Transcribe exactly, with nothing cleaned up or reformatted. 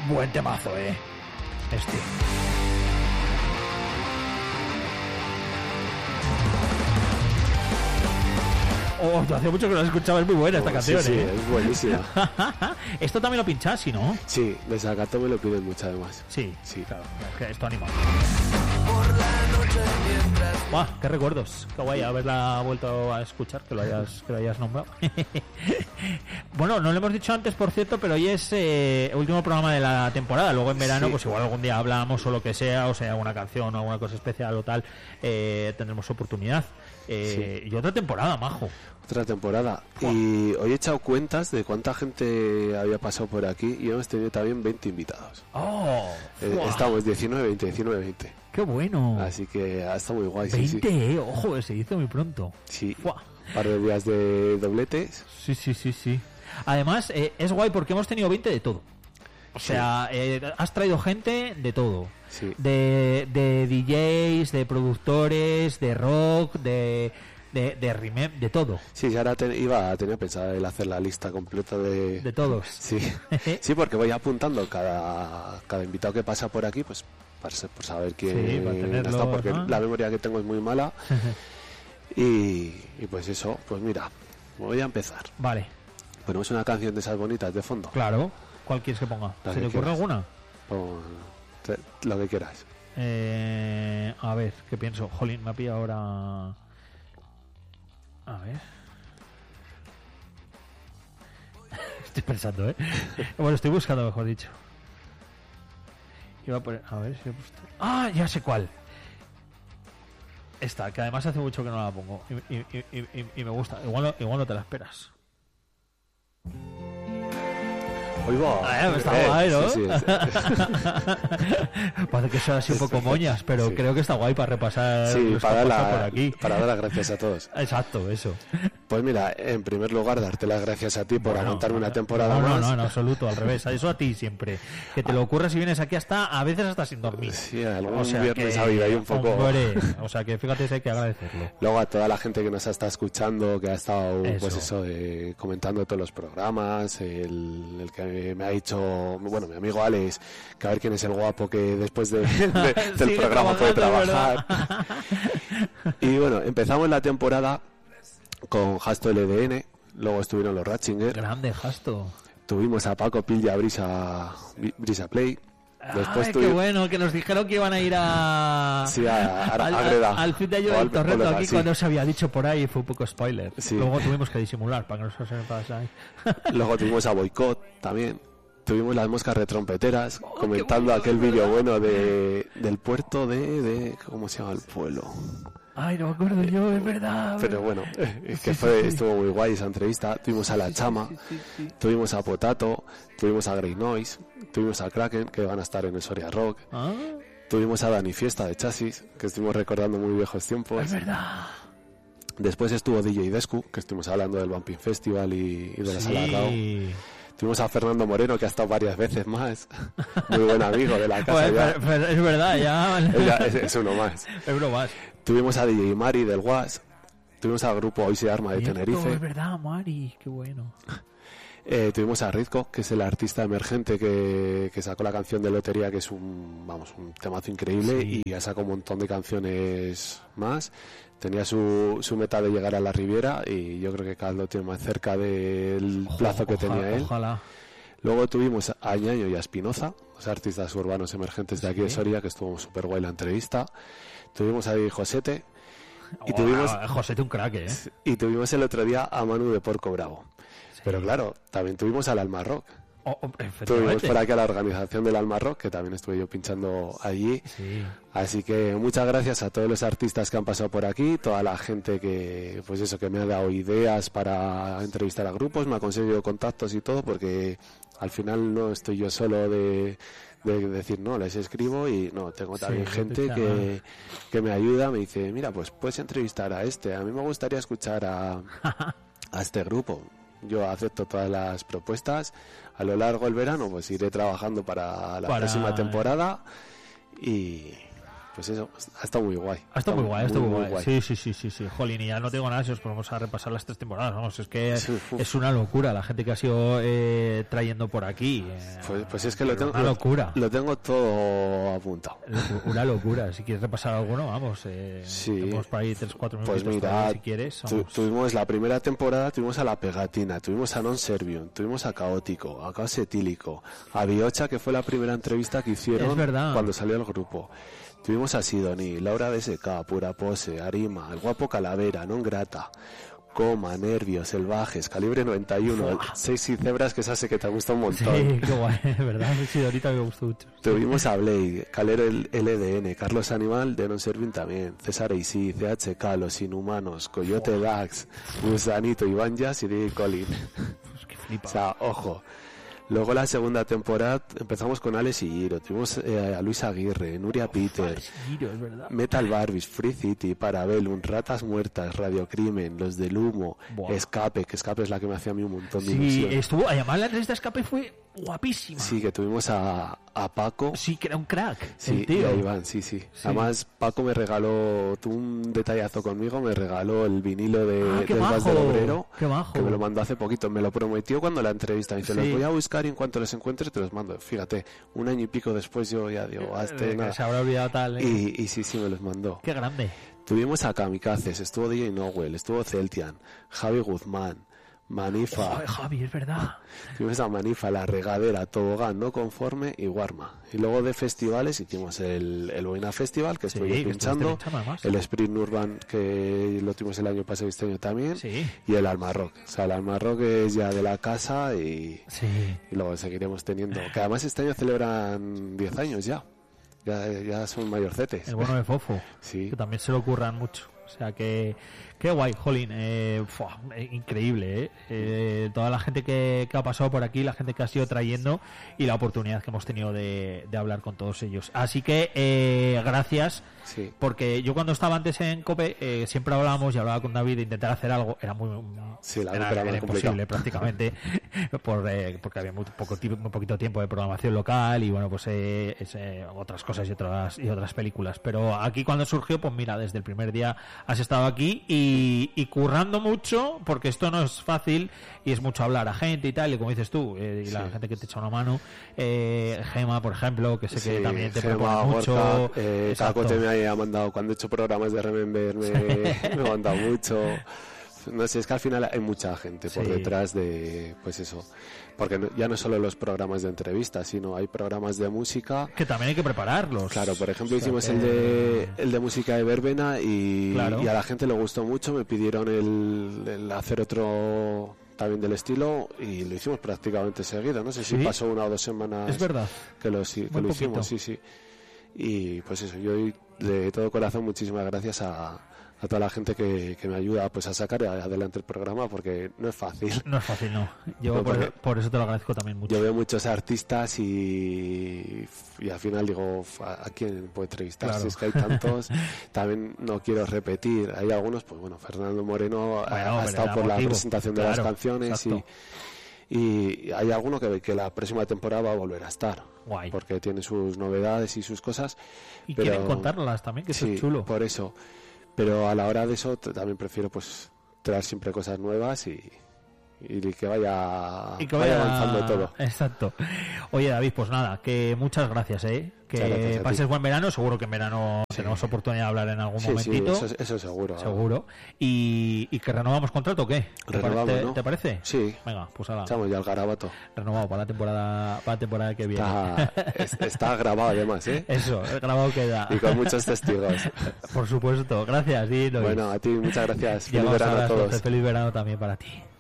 Buen temazo, eh. Este. Oh, yo hacía mucho que no la escuchaba, es muy buena esta oh, canción, sí, sí, ¿eh? es buenísima. Esto también lo pinchás, ¿sí, no? Sí, de Sacato me lo piden mucho además. Sí, sí, claro, es que esto anima. Buah, qué recuerdos, qué guay haberla vuelto a escuchar, que lo hayas, que lo hayas nombrado. Bueno, no lo hemos dicho antes, por cierto, pero hoy es eh, el último programa de la temporada. Luego en verano, sí, pues igual algún día hablamos o lo que sea, o sea, alguna canción o alguna cosa especial o tal, eh, tendremos oportunidad. Eh, sí. Y otra temporada, majo. Otra temporada. Wow. Y hoy he echado cuentas de cuánta gente había pasado por aquí y hemos tenido también veinte invitados. Oh, eh, estamos diecinueve, veinte, diecinueve, veinte. Qué bueno. Así que ha estado muy guay. veinte, sí, sí. eh, ojo, se hizo muy pronto. Sí. Wow. Un par de días de dobletes. Sí, sí, sí, sí. Además, eh, es guay porque hemos tenido veinte de todo. O sea, sí. eh, has traído gente de todo. Sí. De, de D Js, de productores, de rock, de... De, de remem, de todo. Sí, ahora te, iba, tenía pensado el hacer la lista completa de... De todos. Sí, sí, porque voy apuntando cada, cada invitado que pasa por aquí, pues para, por saber quién sí, para tenerlo, está, porque ¿no? La memoria que tengo es muy mala. y, y pues eso, pues mira, voy a empezar. Vale. Ponemos una canción de esas bonitas de fondo. Claro. ¿Cuál quieres que ponga? La ¿Se que te ocurre quieras. alguna? Pon, te, lo que quieras. Eh, a ver, ¿qué pienso? Jolín, me ha pillado ahora... A ver. Estoy pensando, ¿eh? Bueno, estoy buscando, mejor dicho. Iba a poner... A ver si he puesto... ¡Ah! Ya sé cuál. Esta, que además hace mucho que no la pongo. Y, y, y, y, y me gusta. Igual no, igual no te la esperas. Oigo, ah, eh, está eh, guay, ¿no? Sí, sí, parece que son así un poco moñas, pero sí. Creo que está guay para repasar sí, los para, que la, por aquí. Para dar las gracias a todos. Exacto, eso. Pues mira, en primer lugar, darte las gracias a ti por bueno, aguantarme no, una temporada no, más. No, no, en absoluto, al revés. Eso a ti siempre. Que te lo ocurra si vienes aquí hasta, a veces hasta sin dormir. Sí, algún o sea viernes ha habido ahí un poco... Hombre, o sea que fíjate, hay que agradecerlo. Luego a toda la gente que nos ha estado escuchando, que ha estado, eso. pues eso, eh, comentando todos los programas, el, el que me ha dicho, bueno, mi amigo Alex, que a ver quién es el guapo que después de, de, del programa puede trabajar. Y bueno, empezamos la temporada con Hasto L D N, luego estuvieron los Ratzinger. Grande Hasto. Tuvimos a Paco Pilla Brisa, Brisa Play. Después Ay, qué bueno, que nos dijeron que iban a ir a... Sí, a, a, al, a Greda. Al fin de año del Torreto, aquí sí. Cuando se había dicho por ahí, fue un poco spoiler. Sí. Luego tuvimos que disimular para que no se me pasara. Luego tuvimos a Boicot también. Tuvimos las moscas retrompeteras, oh, comentando bueno, aquel vídeo bueno de del puerto de, de... ¿Cómo se llama el pueblo? Ay, no me acuerdo yo, es verdad. Pero bueno, es que sí, fue, sí, sí. estuvo muy guay esa entrevista. Tuvimos a La Chama, sí, sí, sí, sí. tuvimos a Potato, tuvimos a Grey Noise, tuvimos a Kraken, que van a estar en el Soria Rock. ¿Ah? Tuvimos a Dani Fiesta de Chasis, que estuvimos recordando muy viejos tiempos. Es verdad. Después estuvo D J Descu, que estuvimos hablando del Bumping Festival y, y de la sí. Sala Rao. Tuvimos a Fernando Moreno, que ha estado varias veces más. Muy buen amigo de la casa. Pues, ya. Pero, pero es verdad, ya. Ella es, es uno más. Es uno más. Tuvimos a D J Mari del W A S. Tuvimos al grupo Hoy se arma de Cierto, Tenerife. Es verdad, Mari, qué bueno. Eh, tuvimos a Rizko, que es el artista emergente que, que sacó la canción de Lotería, que es un, vamos, un temazo increíble, sí. Y ha sacado un montón de canciones más. Tenía su, su meta de llegar a la Riviera y yo creo que cada vez lo tiene más cerca del plazo Ojo, que tenía ojalá, él. Ojalá. Luego tuvimos a Ñaño y a Espinoza, los artistas urbanos emergentes de aquí sí. de Soria, que estuvo súper guay la entrevista. Tuvimos a Josete. Y oh, tuvimos Josete un crack, ¿eh? Y tuvimos el otro día a Manu de Porco Bravo. Sí. Pero claro, también tuvimos al Alma Rock. Oh, oh, tuvimos por aquí a la organización del Alma Rock, que también estuve yo pinchando allí. Sí. Así que muchas gracias a todos los artistas que han pasado por aquí, toda la gente que, pues eso, que me ha dado ideas para entrevistar a grupos, me ha conseguido contactos y todo, porque al final no estoy yo solo de, de decir, no, les escribo y no, tengo también sí, gente que, que me ayuda, me dice, mira, pues puedes entrevistar a este, a mí me gustaría escuchar a, a este grupo. Yo acepto todas las propuestas. A lo largo del verano pues iré trabajando para la para... próxima temporada y, pues eso, ha estado muy guay. Ha estado muy guay, ha estado muy, muy guay. Sí, sí, sí, sí, sí. Jolín, y ya no tengo nada si os ponemos a repasar las tres temporadas, vamos, es que sí, es una locura la gente que ha sido eh, trayendo por aquí. Eh, pues, pues es que lo tengo, una locura. Lo, lo tengo todo apuntado. Una locura, si quieres repasar alguno, vamos, eh, sí. tenemos por ahí tres, cuatro minutos. Pues mira, si quieres. Tu, tuvimos la primera temporada, tuvimos a La Pegatina, tuvimos a Non Servium, tuvimos a Caótico, a Caos Etílico, a Biocha, que fue la primera entrevista que hicieron cuando salió el grupo. Tuvimos a Sidoni, Laura B S K, Pura Pose, Arima, El Guapo Calavera, Non Grata, Coma, Nervios, Selvajes, Calibre noventa y uno, Seis y Cebras, que esa sé que te gusta un montón. Sí, qué guay, ¿verdad? Sí, ahorita me gustó mucho. Tuvimos a Blade, Calero L D N, Carlos Animal, de Non Serving también, César Eisí, C H K, Los Inhumanos, Coyote Dax, Gusanito, Iván Jazz y D J Colin. Pues que flipa. O sea, ojo. Luego la segunda temporada empezamos con Alex y Giro, tuvimos eh, a Luis Aguirre, Nuria Peter, Giro, es verdad. Metal Barbies, Free City, Parabellum, Ratas Muertas, Radio Crimen, Los del Humo, Buah. Escape, que Escape es la que me hacía a mí un montón de sí, ilusión. Sí, estuvo, además la entrevista Escape fue guapísima. Sí, que tuvimos a, a Paco. Sí, que era un crack. Sí, tío. y a Iván, sí, sí, sí. Además, Paco me regaló, tuvo un detallazo conmigo, me regaló el vinilo de, ah, del Vals del Obrero, qué bajo. Que me lo mandó hace poquito, me lo prometió cuando la entrevista, me dice, sí. los voy a buscar y en cuanto los encuentre te los mando. Fíjate, un año y pico después yo ya digo, hasta eh, nada. Se habrá olvidado tal, ¿eh? y, y sí, sí, me los mandó. Qué grande. Tuvimos a Kamikazes, estuvo D J Nowell, estuvo Celtian, Javi Guzmán, Manifa. Oh, Javi, es verdad. Tuvimos a Manifa, La Regadera, Tobogán, No Conforme y Warma. Y luego de festivales hicimos el, el Boina Festival, que estuve sí, pinchando, el Sprint Urban, que lo tuvimos el año pasado y este año también, sí. y el Alma Rock. O sea, el Alma Rock es ya de la casa y, sí. y luego seguiremos teniendo. Que además este año celebran diez años ya. Ya, ya son mayorcetes. El bueno de Fofo. Sí. Que también se lo ocurran mucho. O sea que, qué guay, jolín, eh, fuah, increíble, ¿eh? Eh, toda la gente que, que ha pasado por aquí, la gente que ha sido trayendo y la oportunidad que hemos tenido de, de hablar con todos ellos. Así que, eh, gracias, sí. Porque yo cuando estaba antes en COPE, eh, siempre hablábamos y hablaba con David de intentar hacer algo, era muy, sí, la era, era imposible prácticamente, por, eh, porque había muy, poco, muy poquito tiempo de programación local y bueno, pues eh, es, eh, otras cosas y otras, y otras películas. Pero aquí cuando surgió, pues mira, desde el primer día has estado aquí y, y currando mucho, porque esto no es fácil y es mucho hablar a gente y tal, y como dices tú, eh, y sí. La gente que te echa una mano, eh, Gema, por ejemplo, que sé sí, que también te Gema, propone mucho. Gorka, eh, Cacote me ha mandado, cuando he hecho programas de Remember, me, me ha mandado mucho. No sé, es que al final hay mucha gente por sí. detrás de, pues eso, porque no, ya no solo los programas de entrevistas, sino hay programas de música que también hay que prepararlos. Claro, por ejemplo, hicimos o sea, el de el de música de verbena y, claro. y a la gente le gustó mucho, me pidieron el, el hacer otro también del estilo y lo hicimos prácticamente seguido, no sé si ¿Sí? pasó una o dos semanas es verdad. que lo, que lo hicimos, sí, sí. Y pues eso, yo de todo corazón muchísimas gracias a a toda la gente que, que me ayuda pues a sacar adelante el programa, porque no es fácil. No es fácil, no. Yo no, por, por eso te lo agradezco también mucho. Yo veo muchos artistas y, y al final digo, ¿a quién puedo entrevistar? Claro. Si es que hay tantos, también no quiero repetir. Hay algunos, pues bueno, Fernando Moreno bueno, ha, ha estado por motivo. La presentación de claro, las canciones y, y hay alguno que, que la próxima temporada va a volver a estar. Guay. Porque tiene sus novedades y sus cosas. Y pero, quieren contarlas también, que sí, eso es chulo. Por eso. Pero a la hora de eso también prefiero pues traer siempre cosas nuevas y, y que vaya, y que vaya, vaya avanzando todo. Exacto. Oye, David, pues nada, que muchas gracias, ¿eh? Que pases buen verano, seguro que en verano sí. tenemos oportunidad de hablar en algún sí, momentito. Sí, eso, eso seguro. Seguro. Y, y que renovamos contrato, ¿o qué? Renovamos, ¿Te, ¿no? ¿Te parece? Sí. Venga, pues ahora. Echamos ya el garabato. Renovado para la temporada, para la temporada que viene. Está, está grabado además, ¿eh? Eso, el grabado queda. Y con muchos testigos. Por supuesto. Gracias, Dino. Bueno, a ti muchas gracias. Feliz verano a todos. Feliz verano también para ti.